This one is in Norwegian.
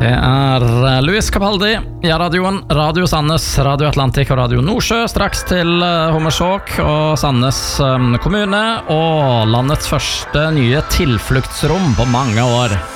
Det Louis Capaldi, radioen, Radio Sandnes, Radio Atlantic og Radio Nordsjø, straks til Hommersåk og Sandnes kommune, og landets første nye tilfluktsrom på mange år.